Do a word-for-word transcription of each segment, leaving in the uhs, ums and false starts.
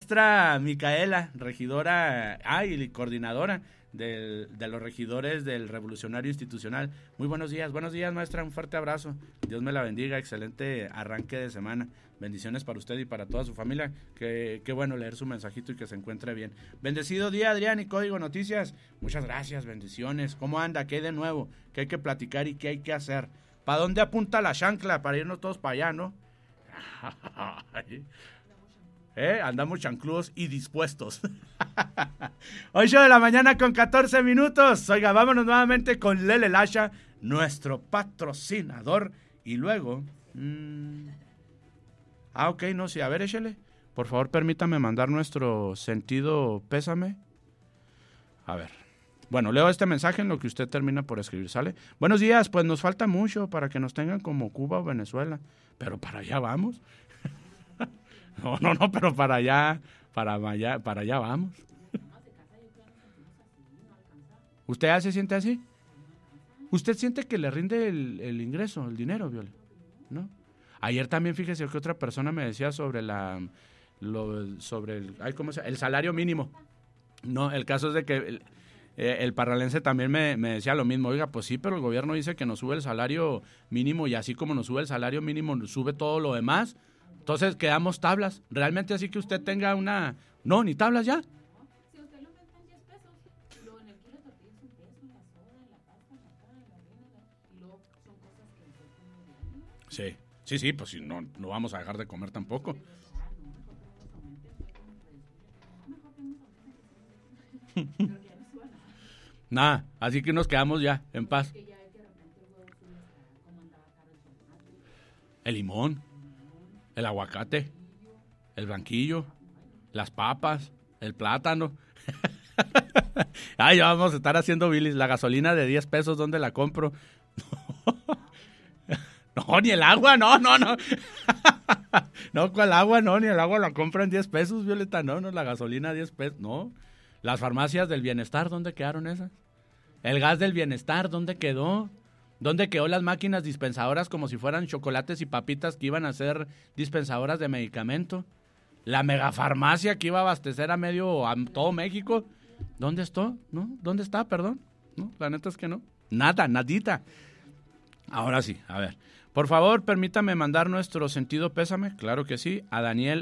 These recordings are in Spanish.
maestra Micaela, regidora, ah, y coordinadora del, de los regidores del Revolucionario Institucional. Muy buenos días, buenos días, maestra, un fuerte abrazo. Dios me la bendiga, excelente arranque de semana. Bendiciones para usted y para toda su familia. Qué, qué bueno leer su mensajito y que se encuentre bien. Bendecido día, Adrián, y Código Noticias. Muchas gracias, bendiciones. ¿Cómo anda? ¿Qué hay de nuevo? ¿Qué hay que platicar y qué hay que hacer? ¿Para dónde apunta la chancla? Para irnos todos para allá, ¿no? ¿Eh? Andamos chancludos y dispuestos. ocho de la mañana con catorce minutos. Oiga, vámonos nuevamente con Lele Lasha, nuestro patrocinador. Y luego... Mmm, ah, ok, no, sí, a ver, échale. Por favor, permítame mandar nuestro sentido pésame. A ver. Bueno, leo este mensaje en lo que usted termina por escribir, ¿sale? Buenos días, pues nos falta mucho para que nos tengan como Cuba o Venezuela. Pero para allá vamos. No, no, no, pero para allá, para allá, para allá vamos. ¿Usted ya se siente así? ¿Usted siente que le rinde el, el ingreso, el dinero, Viola? ¿No? Ayer también fíjese que otra persona me decía sobre la, lo, sobre el, ay, ¿cómo se llama? El salario mínimo. No, el caso es de que el, eh, el parralense también me, me decía lo mismo. Oiga, pues sí, pero el gobierno dice que nos sube el salario mínimo y así como nos sube el salario mínimo, nos sube todo lo demás. Entonces quedamos tablas. Realmente así que usted tenga una... No, ni tablas ya. Si usted lo vende en diez pesos, luego en el kilo de tortillas un peso, en la soda, en la pasta, en la carne, en la harina, y luego son cosas que el cuerpo no viene. Sí, sí, sí, pues si no, no vamos a dejar de comer tampoco. Nada, así que nos quedamos ya, en paz. El limón. El aguacate, el blanquillo, las papas, el plátano. Ay, ya vamos a estar haciendo bilis. La gasolina de diez pesos, ¿dónde la compro? No, ni el agua, no, no, no. No, ¿cuál agua? No, ni el agua la compro en diez pesos, Violeta. No, no, la gasolina diez pesos, no. Las farmacias del bienestar, ¿dónde quedaron esas? El gas del bienestar, ¿dónde quedó? ¿Dónde quedó las máquinas dispensadoras como si fueran chocolates y papitas que iban a ser dispensadoras de medicamento? La megafarmacia que iba a abastecer a medio, a todo México. ¿Dónde está? ¿No? ¿Dónde está? Perdón. No, la neta es que no. Nada, nadita. Ahora sí, a ver. Por favor, permítame mandar nuestro sentido pésame, claro que sí, a Daniel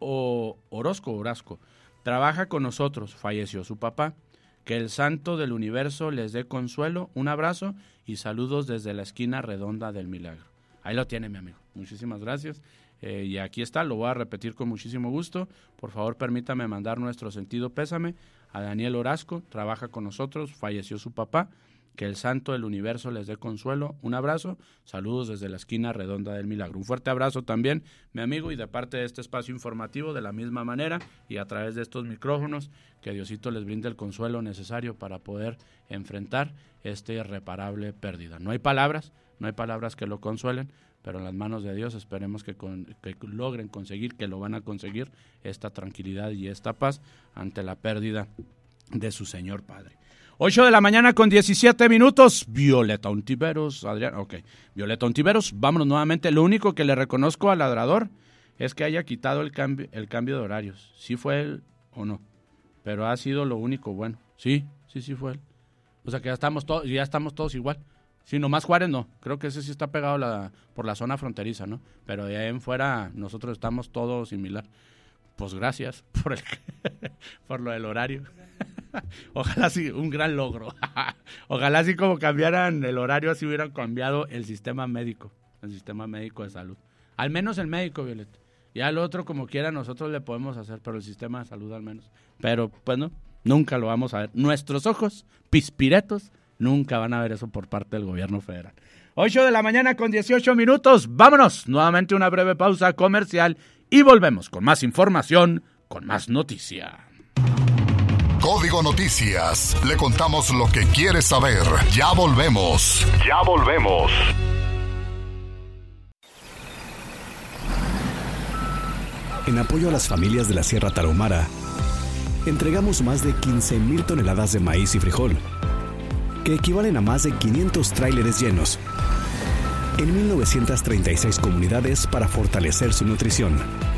o Orozco, Orozco. Trabaja con nosotros, falleció su papá. Que el santo del universo les dé consuelo, un abrazo y saludos desde la esquina redonda del milagro. Ahí lo tiene, mi amigo. Muchísimas gracias. Eh, y aquí está, lo voy a repetir con muchísimo gusto. Por favor, permítame mandar nuestro sentido pésame a Daniel Orozco, trabaja con nosotros, falleció su papá. Que el santo del universo les dé consuelo, un abrazo, saludos desde la esquina redonda del milagro. Un fuerte abrazo también, mi amigo, y de parte de este espacio informativo, de la misma manera, y a través de estos micrófonos, que Diosito les brinde el consuelo necesario para poder enfrentar esta irreparable pérdida. No hay palabras, no hay palabras que lo consuelen, pero en las manos de Dios esperemos que, con, que logren conseguir, que lo van a conseguir, esta tranquilidad y esta paz ante la pérdida de su Señor Padre. ocho de la mañana con diecisiete minutos, Violeta Ontiveros, Adrián, ok, Violeta Ontiveros, vámonos nuevamente. Lo único que le reconozco al ladrador es que haya quitado el cambio, el cambio de horarios. ¿Sí fue él o no? Pero ha sido lo único bueno. Sí, sí, sí fue él. O sea que ya estamos todos, ya estamos todos igual. Sí, nomás Juárez no, creo que ese sí está pegado la, por la zona fronteriza, ¿no? Pero de ahí en fuera nosotros estamos todos similar. Pues gracias por, el, por lo del horario. Ojalá sí, un gran logro. Ojalá sí como cambiaran el horario, así hubieran cambiado el sistema médico, el sistema médico de salud. Al menos el médico, Violeta. Ya el otro como quiera nosotros le podemos hacer, pero el sistema de salud al menos. Pero pues no, nunca lo vamos a ver. Nuestros ojos pispiretos nunca van a ver eso por parte del gobierno federal. ocho de la mañana con dieciocho minutos. Vámonos. Nuevamente una breve pausa comercial y volvemos con más información, con más noticia. Código Noticias. Le contamos lo que quieres saber. Ya volvemos. Ya volvemos. En apoyo a las familias de la Sierra Tarahumara, entregamos más de quince mil toneladas de maíz y frijol, que equivalen a más de quinientos tráileres llenos, en mil novecientas treinta y seis comunidades para fortalecer su nutrición.